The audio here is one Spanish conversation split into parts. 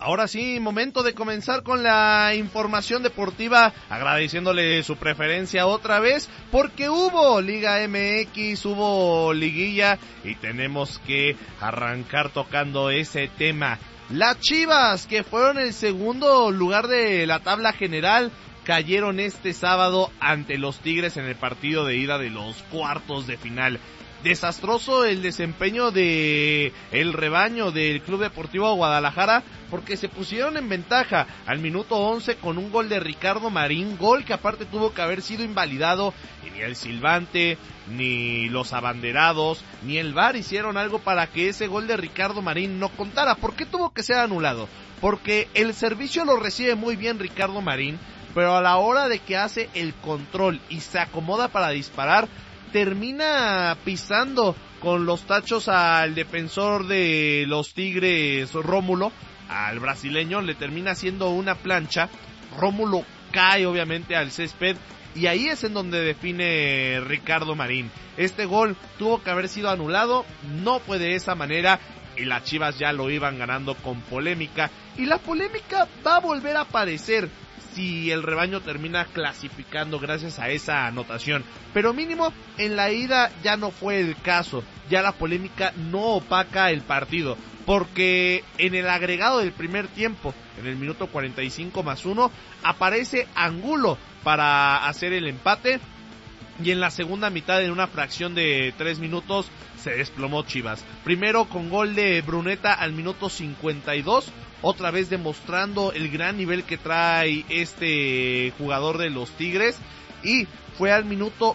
Ahora sí, momento de comenzar con la información deportiva, agradeciéndole su preferencia otra vez, porque hubo Liga MX, hubo liguilla y tenemos que arrancar tocando ese tema. Las Chivas, que fueron el segundo lugar de la tabla general, cayeron este sábado ante los Tigres en el partido de ida de los cuartos de final. Desastroso el desempeño de el rebaño del Club Deportivo Guadalajara, porque se pusieron en ventaja al minuto 11 con un gol de Ricardo Marín, gol que aparte tuvo que haber sido invalidado, y ni el silbante, ni los abanderados, ni el VAR hicieron algo para que ese gol de Ricardo Marín no contara. ¿Por qué tuvo que ser anulado? Porque el servicio lo recibe muy bien Ricardo Marín, pero a la hora de que hace el control y se acomoda para disparar, termina pisando con los tachos al defensor de los Tigres, Rómulo, al brasileño, le termina haciendo una plancha. Rómulo cae obviamente al césped y ahí es en donde define Ricardo Marín. Este gol tuvo que haber sido anulado, no fue de esa manera y las Chivas ya lo iban ganando con polémica, y la polémica va a volver a aparecer si el rebaño termina clasificando gracias a esa anotación, pero mínimo en la ida ya no fue el caso, ya la polémica no opaca el partido, porque en el agregado del primer tiempo, en el minuto 45+1, aparece Angulo para hacer el empate, y en la segunda mitad, en una fracción de 3 minutos, se desplomó Chivas. Primero con gol de Bruneta al minuto 52, otra vez demostrando el gran nivel que trae este jugador de los Tigres, y fue al minuto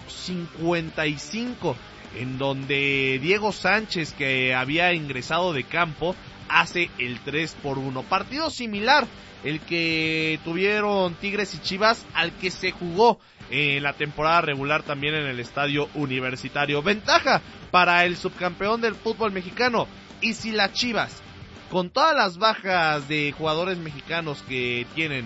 55, en donde Diego Sánchez, que había ingresado de campo, hace el 3-1. Partido similar el que tuvieron Tigres y Chivas al que se jugó en la temporada regular también en el Estadio Universitario. Ventaja para el subcampeón del fútbol mexicano. Y si las Chivas, con todas las bajas de jugadores mexicanos que quieren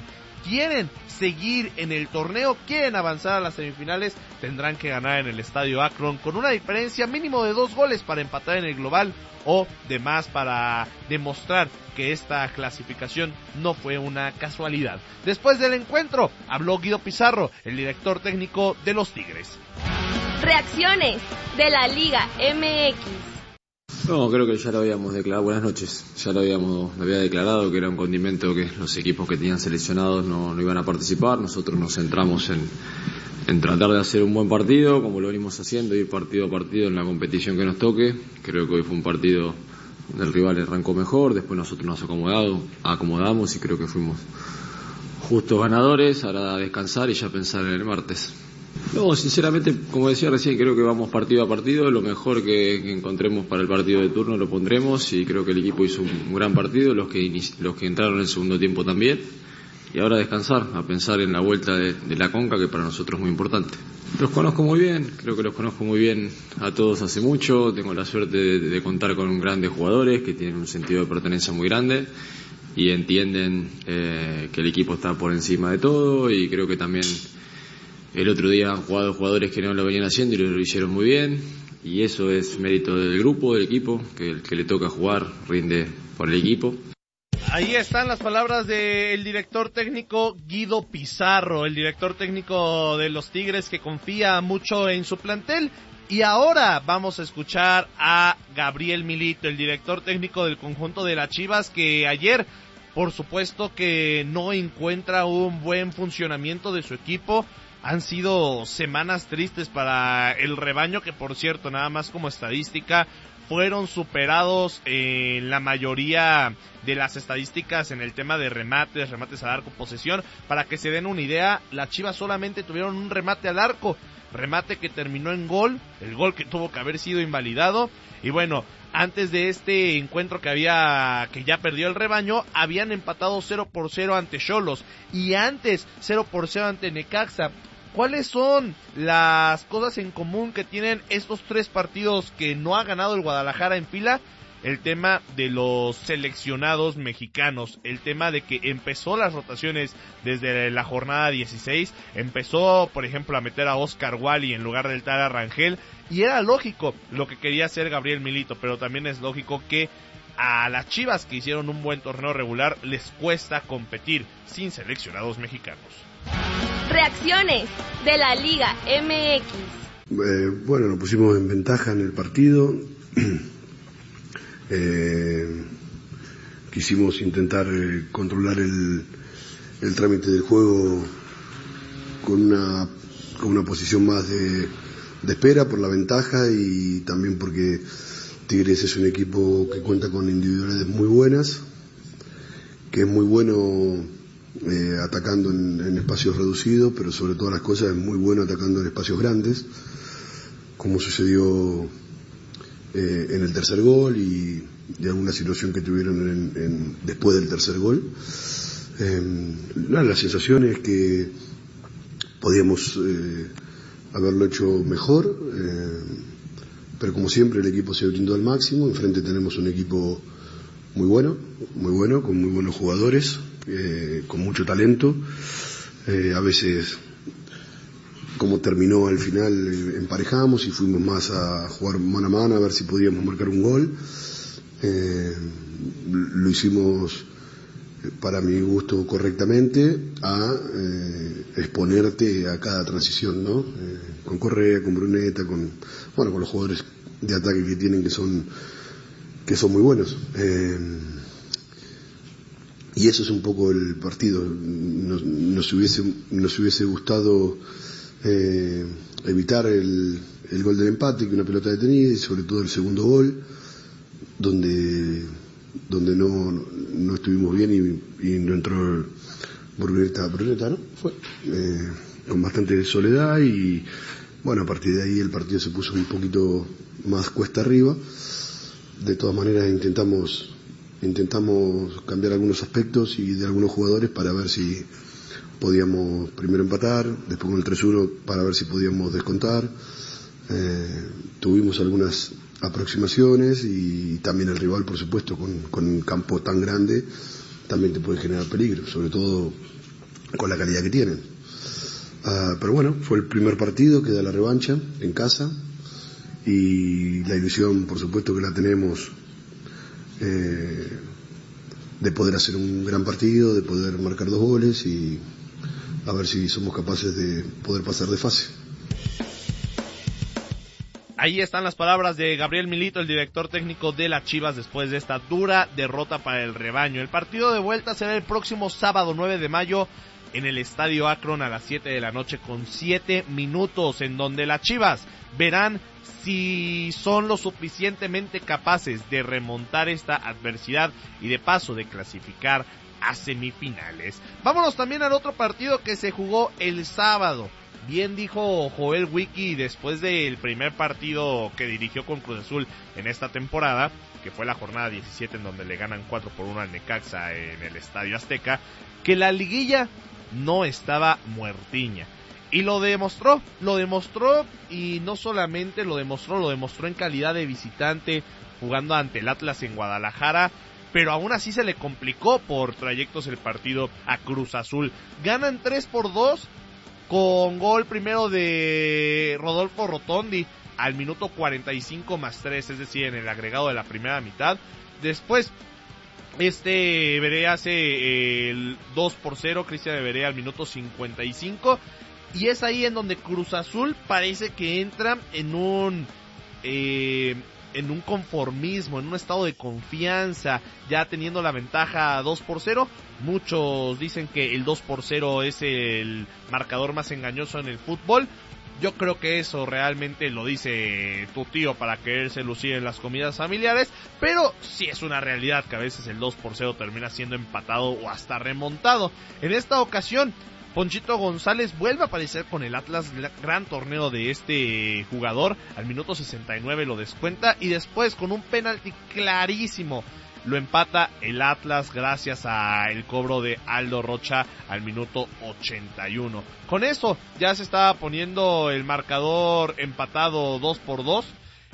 seguir en el torneo, quieren avanzar a las semifinales, tendrán que ganar en el Estadio Akron con una diferencia mínimo de 2 goles para empatar en el global, o de más para demostrar que esta clasificación no fue una casualidad. Después del encuentro habló Guido Pizarro, el director técnico de los Tigres. Reacciones de la Liga MX. No, creo que ya lo habíamos declarado. Buenas noches. Ya lo había declarado que era un condimento que los equipos que tenían seleccionados no iban a participar. Nosotros nos centramos en tratar de hacer un buen partido, como lo venimos haciendo, ir partido a partido en la competición que nos toque. Creo que hoy fue un partido donde el rival arrancó mejor, después nosotros nos acomodamos y creo que fuimos justos ganadores. Ahora a descansar y ya pensar en el martes. No, sinceramente, como decía recién, creo que vamos partido a partido, lo mejor que encontremos para el partido de turno lo pondremos, y creo que el equipo hizo un gran partido, los que entraron en el segundo tiempo también, y ahora descansar, a pensar en la vuelta de la Conca, que para nosotros es muy importante. Los conozco muy bien, creo que los conozco muy bien a todos hace mucho, tengo la suerte de contar con grandes jugadores que tienen un sentido de pertenencia muy grande y entienden que el equipo está por encima de todo, y creo que también el otro día han jugado jugadores que no lo venían haciendo y lo hicieron muy bien, y eso es mérito del grupo, del equipo, que el que le toca jugar rinde por el equipo. Ahí están las palabras del director técnico Guido Pizarro, el director técnico de los Tigres, que confía mucho en su plantel. Y ahora vamos a escuchar a Gabriel Milito, el director técnico del conjunto de las Chivas, que ayer, por supuesto, que no encuentra un buen funcionamiento de su equipo. Han sido semanas tristes para el rebaño, que por cierto, nada más como estadística, fueron superados en la mayoría de las estadísticas en el tema de remates al arco, posesión. Para que se den una idea, las Chivas solamente tuvieron un remate al arco, remate que terminó en gol, el gol que tuvo que haber sido invalidado. Y bueno, antes de este encuentro que ya perdió el rebaño, habían empatado 0-0 ante Xolos, y antes 0-0 ante Necaxa. ¿Cuáles son las cosas en común que tienen estos 3 partidos que no ha ganado el Guadalajara en fila? El tema de los seleccionados mexicanos, el tema de que empezó las rotaciones desde la jornada 16, empezó, por ejemplo, a meter a Oscar Wally en lugar del Tara Rangel, y era lógico lo que quería hacer Gabriel Milito, pero también es lógico que a las Chivas, que hicieron un buen torneo regular, les cuesta competir sin seleccionados mexicanos. Reacciones de la Liga MX. Bueno, nos pusimos en ventaja en el partido. Quisimos intentar controlar el trámite del juego con una posición más de espera por la ventaja, y también porque Tigres es un equipo que cuenta con individualidades muy buenas, que es muy bueno atacando en espacios reducidos, pero sobre todas las cosas es muy bueno atacando en espacios grandes, como sucedió en el tercer gol y alguna situación que tuvieron después del tercer gol. La sensación es que podíamos haberlo hecho mejor, pero como siempre el equipo se brindó al máximo. Enfrente tenemos un equipo muy bueno, con muy buenos jugadores, con mucho talento. A veces, como terminó al final, emparejamos y fuimos más a jugar mano a mano a ver si podíamos marcar un gol. Lo hicimos, para mi gusto, correctamente, a exponerte a cada transición, ¿no? Con Correa, con Bruneta, con los jugadores de ataque que tienen, que son muy buenos. Y eso es un poco el partido. Nos hubiese gustado evitar el gol del empate, que una pelota detenida, y sobre todo el segundo gol, donde no estuvimos bien y no entró Bruneta, ¿no? Fue con bastante soledad, y bueno, a partir de ahí el partido se puso un poquito más cuesta arriba. De todas maneras intentamos cambiar algunos aspectos y de algunos jugadores para ver si podíamos primero empatar, después con el 3-1 para ver si podíamos descontar. Tuvimos algunas aproximaciones, y también el rival, por supuesto, con un campo tan grande, también te puede generar peligro, sobre todo con la calidad que tienen. Pero bueno, fue el primer partido que da la revancha en casa, y la ilusión, por supuesto, que la tenemos de poder hacer un gran partido, de poder marcar 2 goles y a ver si somos capaces de poder pasar de fase. Ahí están las palabras de Gabriel Milito, el director técnico de las Chivas, después de esta dura derrota para el rebaño. El partido de vuelta será el próximo sábado 9 de mayo en el Estadio Akron a las 7 de la noche con 7 minutos, en donde las Chivas verán si son lo suficientemente capaces de remontar esta adversidad y de paso de clasificar a semifinales. Vámonos también al otro partido que se jugó el sábado. Bien dijo Joel Wiki después del primer partido que dirigió con Cruz Azul en esta temporada, que fue la jornada 17 en donde le ganan 4-1 al Necaxa en el Estadio Azteca, que la liguilla no estaba muertiña. Y lo demostró y no solamente lo demostró en calidad de visitante jugando ante el Atlas en Guadalajara, pero aún así se le complicó por trayectos el partido a Cruz Azul. Ganan 3-2 con gol primero de Rodolfo Rotondi al minuto 45+3, es decir, en el agregado de la primera mitad. Después Veré hace el 2-0, Cristian Veré al minuto 55, y es ahí en donde Cruz Azul parece que entra en un conformismo, en un estado de confianza, ya teniendo la ventaja 2-0. Muchos dicen que el 2-0 es el marcador más engañoso en el fútbol. Yo creo que eso realmente lo dice tu tío para quererse lucir en las comidas familiares, pero sí es una realidad que a veces el 2-0 termina siendo empatado o hasta remontado. En esta ocasión, Ponchito González vuelve a aparecer con el Atlas, gran torneo de este jugador, al minuto 69 lo descuenta y después con un penalti clarísimo lo empata el Atlas gracias a el cobro de Aldo Rocha al minuto 81. Con eso ya se estaba poniendo el marcador empatado 2-2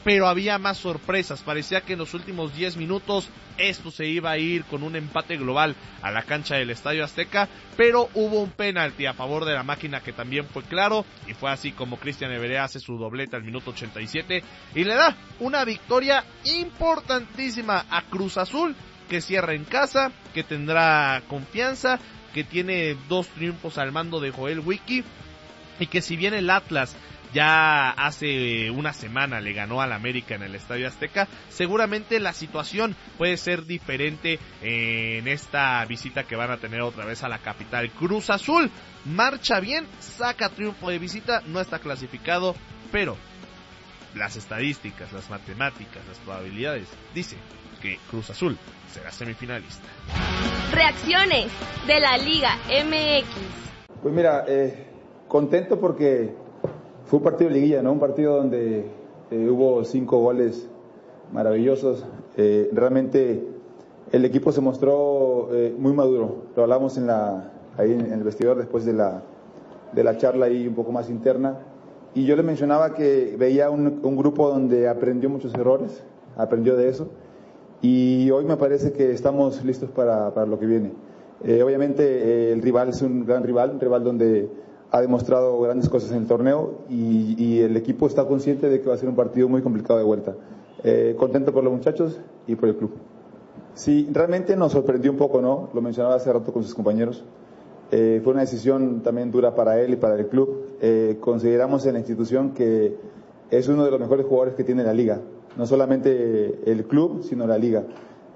pero había más sorpresas. Parecía que en los últimos 10 minutos esto se iba a ir con un empate global a la cancha del Estadio Azteca, pero hubo un penalti a favor de la máquina que también fue claro, y fue así como Cristian Everea hace su doblete al minuto 87 y le da una victoria importantísima a Cruz Azul, que cierra en casa, que tendrá confianza, que tiene 2 triunfos al mando de Joel Wiki, y que si bien el Atlas ya hace una semana le ganó al América en el Estadio Azteca, seguramente la situación puede ser diferente en esta visita que van a tener otra vez a la capital. Cruz Azul marcha bien, saca triunfo de visita, no está clasificado, pero las estadísticas, las matemáticas, las probabilidades dicen que Cruz Azul será semifinalista. Reacciones de la Liga MX. Pues mira, contento porque fue un partido de liguilla, ¿no? Un partido donde hubo 5 goles maravillosos. Realmente el equipo se mostró muy maduro. Lo hablamos ahí en el vestidor después de la charla ahí un poco más interna. Y yo le mencionaba que veía un grupo donde aprendió muchos errores, aprendió de eso. Y hoy me parece que estamos listos para lo que viene. Obviamente el rival es un gran rival, un rival donde ha demostrado grandes cosas en el torneo y el equipo está consciente de que va a ser un partido muy complicado de vuelta. Contento por los muchachos y por el club. Sí, realmente nos sorprendió un poco, ¿no? Lo mencionaba hace rato con sus compañeros. Fue una decisión también dura para él y para el club. Consideramos en la institución que es uno de los mejores jugadores que tiene la liga. No solamente el club, sino la liga.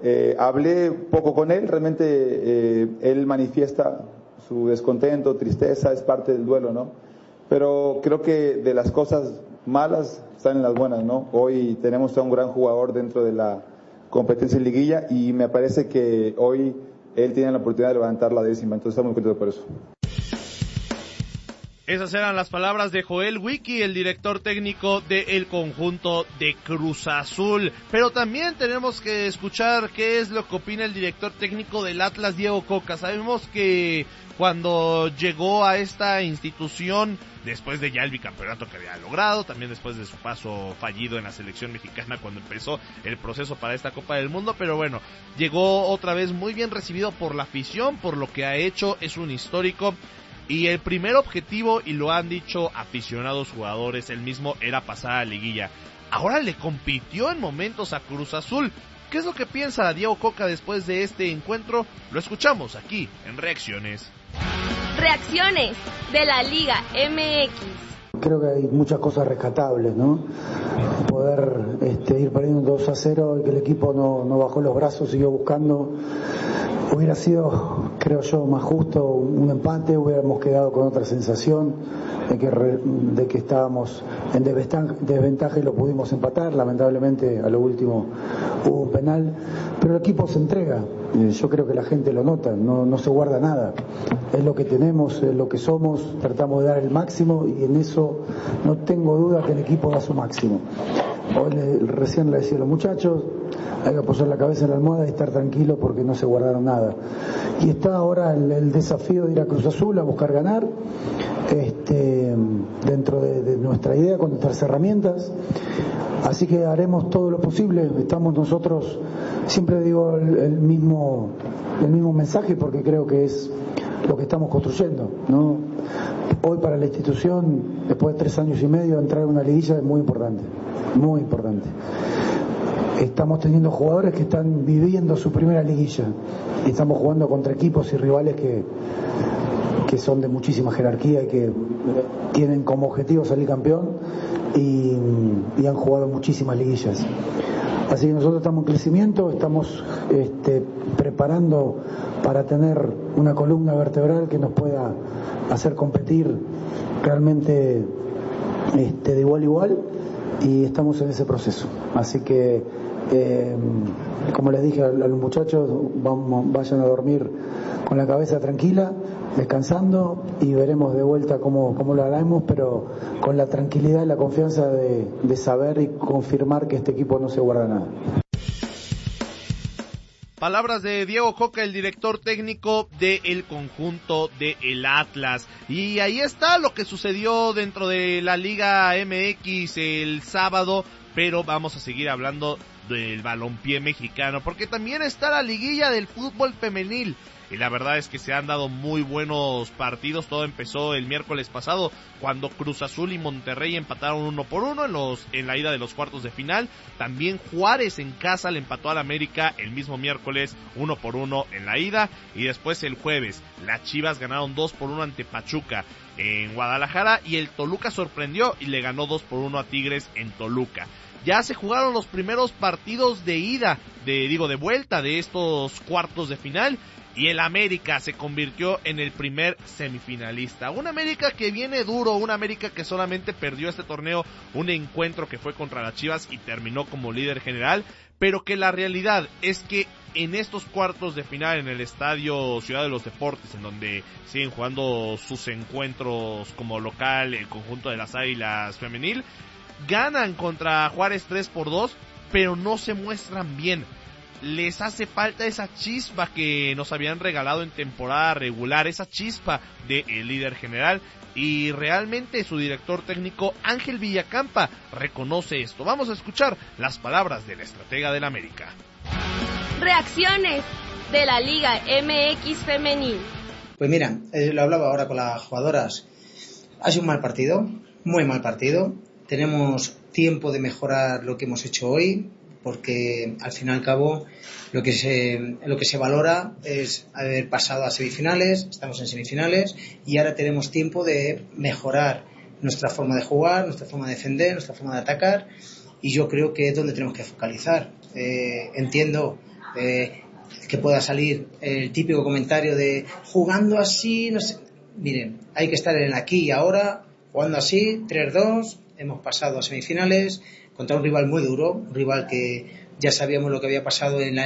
Hablé poco con él, realmente él manifiesta su descontento, tristeza, es parte del duelo, ¿no? Pero creo que de las cosas malas están en las buenas, ¿no? Hoy tenemos a un gran jugador dentro de la competencia en liguilla y me parece que hoy él tiene la oportunidad de levantar la 10ª, entonces estamos muy contentos por eso. Esas eran las palabras de Joel Wiki, el director técnico del conjunto de Cruz Azul. Pero también tenemos que escuchar qué es lo que opina el director técnico del Atlas, Diego Coca. Sabemos que cuando llegó a esta institución, después de ya el bicampeonato que había logrado, también después de su paso fallido en la selección mexicana cuando empezó el proceso para esta Copa del Mundo, pero bueno, llegó otra vez muy bien recibido por la afición, por lo que ha hecho, es un histórico. Y el primer objetivo, y lo han dicho aficionados, jugadores, el mismo, era pasar a liguilla. Ahora le compitió en momentos a Cruz Azul. ¿Qué es lo que piensa Diego Coca después de este encuentro? Lo escuchamos aquí en Reacciones. Reacciones de la Liga MX. Creo que hay muchas cosas rescatables, ¿no? Poder ir perdiendo 2-0 y que el equipo no bajó los brazos, siguió buscando. Hubiera sido, creo yo, más justo un empate, hubiéramos quedado con otra sensación de que estábamos en desventaja y lo pudimos empatar. Lamentablemente a lo último hubo un penal, pero el equipo se entrega. Yo creo que la gente lo nota, no se guarda nada. Es lo que tenemos, es lo que somos, tratamos de dar el máximo y en eso no tengo duda que el equipo da su máximo. Hoy recién le decía a los muchachos, hay que apoyar la cabeza en la almohada y estar tranquilo porque no se guardaron nada. Y está ahora el desafío de ir a Cruz Azul a buscar ganar, dentro de nuestra idea, con nuestras herramientas. Así que haremos todo lo posible. Estamos nosotros, siempre digo el mismo mensaje porque creo que es lo que estamos construyendo, ¿no? Hoy para la institución, después de 3 años y medio, entrar en una liguilla es muy importante, muy importante. Estamos teniendo jugadores que están viviendo su primera liguilla y estamos jugando contra equipos y rivales que son de muchísima jerarquía y que tienen como objetivo salir campeón y han jugado muchísimas liguillas. Así que nosotros estamos en crecimiento, estamos preparando para tener una columna vertebral que nos pueda hacer competir realmente de igual a igual y estamos en ese proceso. Así que, como les dije a los muchachos, vayan a dormir con la cabeza tranquila, descansando y veremos de vuelta cómo lo haremos, pero con la tranquilidad y la confianza de saber y confirmar que este equipo no se guarda nada. Palabras de Diego Coca, el director técnico del conjunto del Atlas. Y ahí está lo que sucedió dentro de la Liga MX el sábado, pero vamos a seguir hablando del balompié mexicano, porque también está la liguilla del fútbol femenil. Y la verdad es que se han dado muy buenos partidos. Todo empezó el miércoles pasado cuando Cruz Azul y Monterrey empataron 1-1 en la ida de los cuartos de final. También Juárez en casa le empató al América el mismo miércoles 1-1 en la ida. Y después el jueves las Chivas ganaron 2-1 ante Pachuca en Guadalajara, y el Toluca sorprendió y le ganó 2-1 a Tigres en Toluca. Ya se jugaron los primeros partidos de vuelta de estos cuartos de final, y el América se convirtió en el primer semifinalista. Un América que viene duro, un América que solamente perdió este torneo un encuentro que fue contra las Chivas y terminó como líder general, pero que la realidad es que en estos cuartos de final en el estadio Ciudad de los Deportes, en donde siguen jugando sus encuentros como local el conjunto de las Águilas femenil, ganan contra Juárez 3-2, pero no se muestran bien. Les hace falta esa chispa que nos habían regalado en temporada regular, esa chispa de el líder general, y realmente su director técnico Ángel Villacampa reconoce esto. Vamos a escuchar las palabras del estratega del América. Reacciones de la Liga MX femenil. Pues mira, lo hablaba ahora con las jugadoras. Ha sido un mal partido, muy mal partido. Tenemos tiempo de mejorar lo que hemos hecho hoy, porque al fin y al cabo lo que se valora es haber pasado a semifinales. Estamos en semifinales y ahora tenemos tiempo de mejorar nuestra forma de jugar, nuestra forma de defender, nuestra forma de atacar, y yo creo que es donde tenemos que focalizar. Entiendo que pueda salir el típico comentario de jugando así, no sé. Miren, hay que estar en el aquí y ahora, jugando así, 3-2, hemos pasado a semifinales contra un rival muy duro, un rival que ya sabíamos lo que había pasado en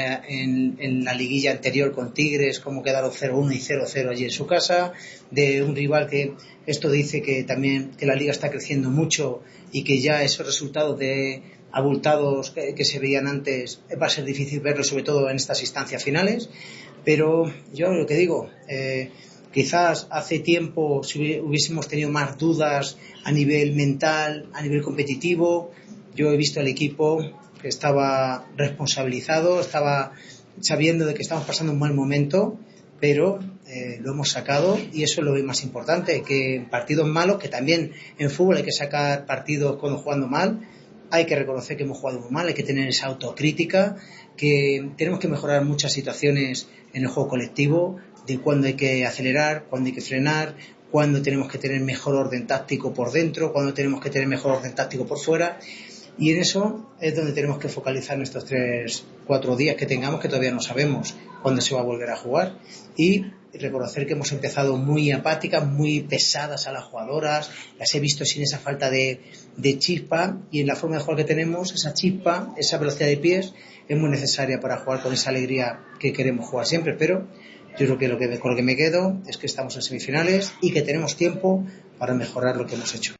la liguilla anterior con Tigres, cómo quedaron 0-1 y 0-0 allí en su casa, de un rival que esto dice que también que la liga está creciendo mucho y que ya esos resultados de abultados que se veían antes va a ser difícil verlos, sobre todo en estas instancias finales. Pero yo lo que digo, quizás hace tiempo si hubiésemos tenido más dudas a nivel mental, a nivel competitivo. Yo he visto al equipo que estaba responsabilizado, estaba sabiendo de que estamos pasando un mal momento, pero lo hemos sacado, y eso es lo más importante, que en partidos malos, que también en fútbol hay que sacar partidos cuando jugando mal, hay que reconocer que hemos jugado muy mal, hay que tener esa autocrítica, que tenemos que mejorar muchas situaciones en el juego colectivo, de cuándo hay que acelerar, cuándo hay que frenar, cuándo tenemos que tener mejor orden táctico por dentro, cuándo tenemos que tener mejor orden táctico por fuera. Y en eso es donde tenemos que focalizar nuestros 3-4 días que tengamos, que todavía no sabemos cuándo se va a volver a jugar, y reconocer que hemos empezado muy apáticas, muy pesadas a las jugadoras, las he visto sin esa falta de chispa, y en la forma de jugar que tenemos, esa chispa, esa velocidad de pies es muy necesaria para jugar con esa alegría que queremos jugar siempre. Pero yo creo que con lo que me quedo es que estamos en semifinales y que tenemos tiempo para mejorar lo que hemos hecho.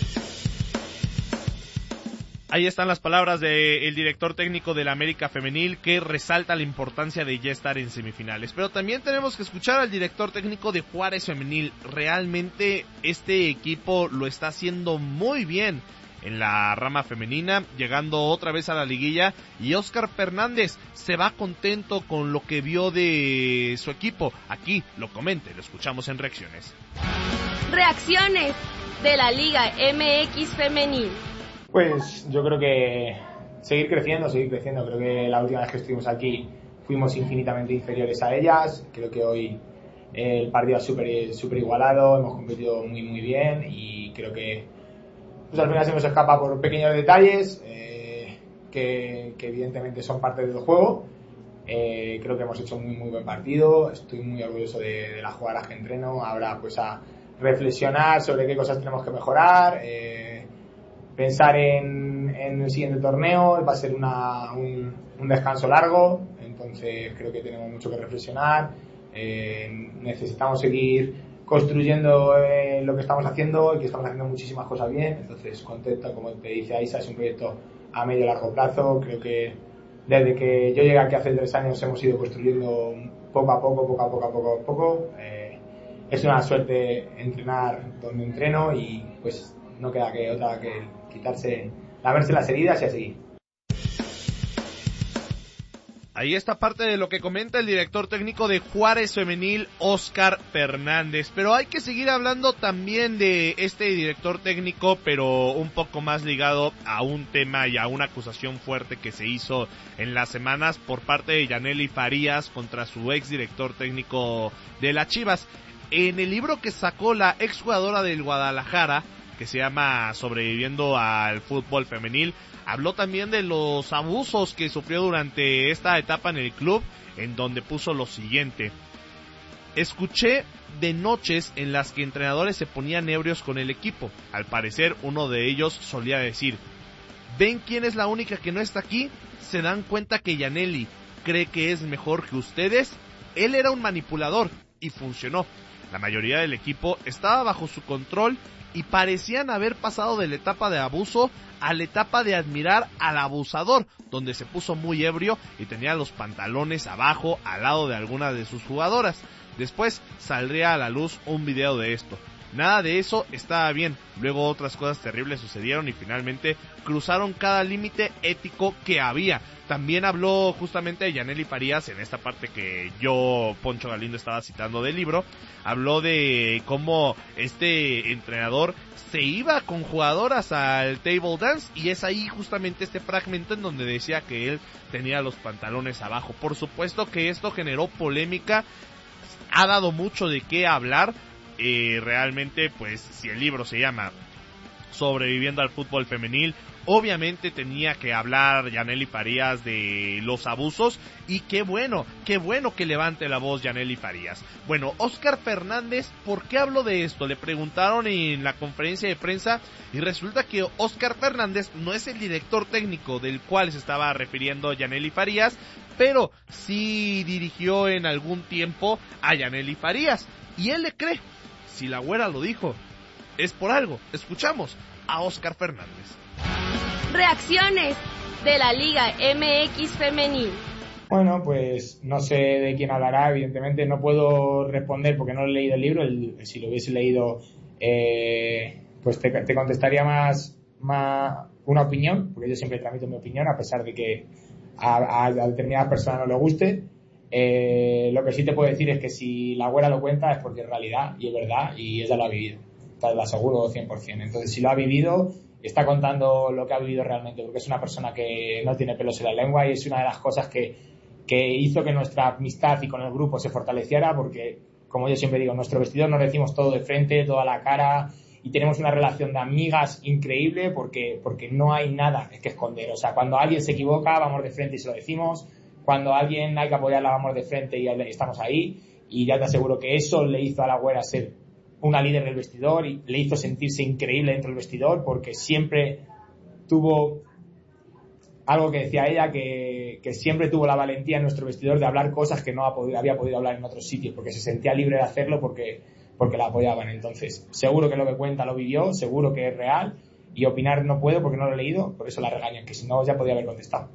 Ahí están las palabras del director técnico del América Femenil, que resalta la importancia de ya estar en semifinales. Pero también tenemos que escuchar al director técnico de Juárez Femenil. Realmente este equipo lo está haciendo muy bien en la rama femenina, llegando otra vez a la liguilla, y Óscar Fernández se va contento con lo que vio de su equipo. Aquí lo comenta, lo escuchamos en Reacciones. Reacciones de la Liga MX femenil. Pues yo creo que seguir creciendo. Creo que la última vez que estuvimos aquí fuimos infinitamente inferiores a ellas. Creo que hoy el partido es súper igualado, hemos competido muy bien, y creo que pues al final se nos escapa por pequeños detalles que evidentemente son parte del juego. Creo que hemos hecho un muy buen partido. Estoy muy orgulloso de las jugadoras que entreno. Ahora pues a reflexionar sobre qué cosas tenemos que mejorar, pensar en el siguiente torneo. Va a ser un descanso largo, entonces creo que tenemos mucho que reflexionar. Necesitamos seguir construyendo lo que estamos haciendo, y que estamos haciendo muchísimas cosas bien. Entonces contento, como te dice Aisa, es un proyecto a medio y largo plazo. Creo que desde que yo llegué aquí hace 3 años hemos ido construyendo poco a poco. Es una suerte entrenar donde entreno y pues no queda que otra que lavarse las heridas y a seguir. Ahí está parte de lo que comenta el director técnico de Juárez Femenil, Óscar Fernández. Pero hay que seguir hablando también de este director técnico, pero un poco más ligado a un tema y a una acusación fuerte que se hizo en las semanas por parte de Yanely Farías contra su ex director técnico de las Chivas. En el libro que sacó la exjugadora del Guadalajara, que se llama Sobreviviendo al Fútbol Femenil, habló también de los abusos que sufrió durante esta etapa en el club, en donde puso lo siguiente: escuché de noches en las que entrenadores se ponían ebrios con el equipo. Al parecer uno de ellos solía decir: ¿ven quién es la única que no está aquí? ¿Se dan cuenta que Yanely cree que es mejor que ustedes? Él era un manipulador y funcionó. La mayoría del equipo estaba bajo su control y parecían haber pasado de la etapa de abuso a la etapa de admirar al abusador, donde se puso muy ebrio y tenía los pantalones abajo al lado de alguna de sus jugadoras. Después saldría a la luz un video de esto. Nada de eso estaba bien. Luego otras cosas terribles sucedieron y finalmente cruzaron cada límite ético que había. También habló justamente de Yanely Farías en esta parte que yo, Poncho Galindo, estaba citando del libro. Habló de cómo este entrenador se iba con jugadoras al table dance y es ahí justamente este fragmento en donde decía que él tenía los pantalones abajo. Por supuesto que esto generó polémica, ha dado mucho de qué hablar. Realmente, pues, si el libro se llama Sobreviviendo al Fútbol Femenil, obviamente tenía que hablar Yanely Farías de los abusos, y qué bueno que levante la voz Yanely Farías. Bueno, Óscar Fernández, ¿por qué habló de esto? Le preguntaron en la conferencia de prensa y resulta que Óscar Fernández no es el director técnico del cual se estaba refiriendo Yanely Farías, pero sí dirigió en algún tiempo a Yanely Farías y él le cree. Si la güera lo dijo, es por algo. Escuchamos a Óscar Fernández. Reacciones de la Liga MX Femenil. Bueno, pues no sé de quién hablará, evidentemente no puedo responder porque no he leído el libro. Si lo hubiese leído, pues te contestaría más una opinión, porque yo siempre tramito mi opinión a pesar de que a determinadas personas no le guste. Lo que sí te puedo decir es que si la güera lo cuenta es porque es realidad y es verdad y ella lo ha vivido, te lo aseguro 100%. Entonces, si lo ha vivido, está contando lo que ha vivido realmente, porque es una persona que no tiene pelos en la lengua y es una de las cosas que hizo que nuestra amistad y con el grupo se fortaleciera, porque, como yo siempre digo, en nuestro vestidor nos decimos todo de frente, toda la cara, y tenemos una relación de amigas increíble porque no hay nada que esconder. O sea, cuando alguien se equivoca, vamos de frente y se lo decimos. Cuando a alguien hay que apoyarla, vamos de frente y estamos ahí. Y ya te aseguro que eso le hizo a la güera ser una líder del vestidor y le hizo sentirse increíble dentro del vestidor, porque siempre tuvo algo que decía ella, que siempre tuvo la valentía en nuestro vestidor de hablar cosas que no había podido hablar en otros sitios, porque se sentía libre de hacerlo porque la apoyaban. Entonces, seguro que lo que cuenta lo vivió, seguro que es real, y opinar no puedo porque no lo he leído, por eso la regañan, que si no ya podía haber contestado.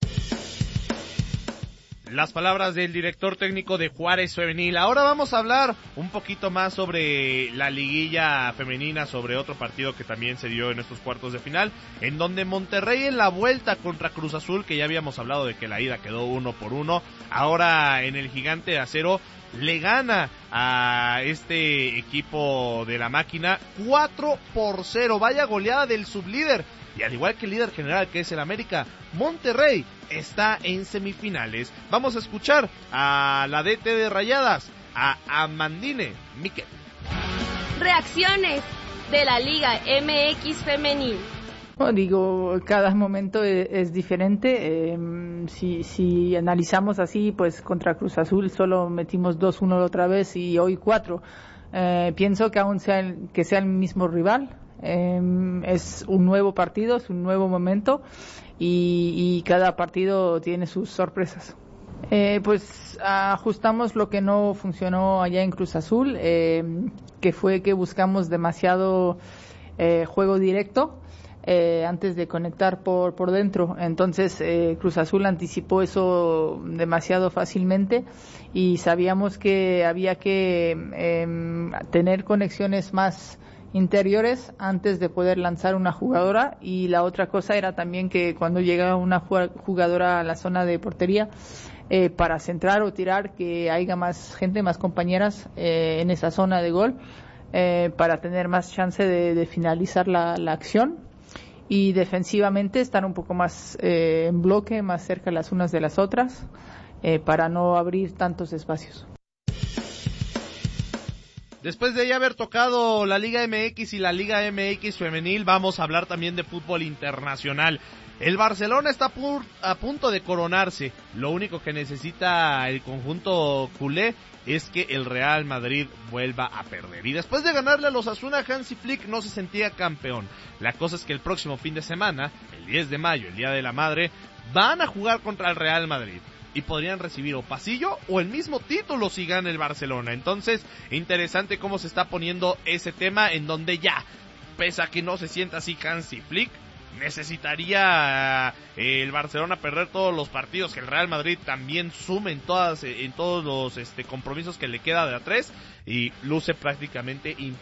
Las palabras del director técnico de Juárez Femenil. Ahora vamos a hablar un poquito más sobre la liguilla femenina, sobre otro partido que también se dio en estos cuartos de final, en donde Monterrey en la vuelta contra Cruz Azul, que ya habíamos hablado de que la ida quedó 1-1, ahora en el Gigante de Acero le gana a este equipo de la máquina 4-0. Vaya goleada del sublíder. Y al igual que el líder general, que es el América, Monterrey está en semifinales. Vamos a escuchar a la DT de Rayadas, a Amandine Miquel. Reacciones de la Liga MX Femenil. Bueno, digo, cada momento es diferente. Si analizamos así, pues contra Cruz Azul solo metimos 2-1 otra vez y hoy 4. Pienso que aún sea el mismo rival. Es un nuevo partido, es un nuevo momento y cada partido tiene sus sorpresas. Pues ajustamos lo que no funcionó allá en Cruz Azul, que fue que buscamos demasiado juego directo. antes de conectar por dentro. Entonces Cruz Azul anticipó eso demasiado fácilmente y sabíamos que había que tener conexiones más interiores antes de poder lanzar una jugadora, y la otra cosa era también que cuando llegaba una jugadora a la zona de portería, para centrar o tirar, que haya más gente, más compañeras en esa zona de gol, para tener más chance de finalizar la acción, y defensivamente estar un poco más en bloque, más cerca las unas de las otras, para no abrir tantos espacios. Después de ya haber tocado la Liga MX y la Liga MX femenil, vamos a hablar también de fútbol internacional. El Barcelona está a punto de coronarse. Lo único que necesita el conjunto culé es que el Real Madrid vuelva a perder. Y después de ganarle a los Osasuna, Hansi Flick no se sentía campeón. La cosa es que el próximo fin de semana, el 10 de mayo, el Día de la Madre, van a jugar contra el Real Madrid. Y podrían recibir o pasillo o el mismo título si gana el Barcelona. Entonces, interesante cómo se está poniendo ese tema, en donde ya, pese a que no se sienta así Hansi Flick, necesitaría el Barcelona perder todos los partidos, que el Real Madrid también sume en todos los compromisos que le queda de a 3, y luce prácticamente imposible